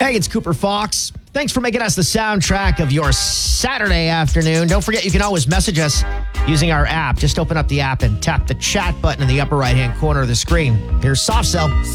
Hey, it's Cooper Fox. Thanks for making us the soundtrack of your Saturday afternoon. Don't forget, you can always message us using our app. Just open up the app and tap the chat button in the upper right-hand corner of the screen. Here's Soft Cell.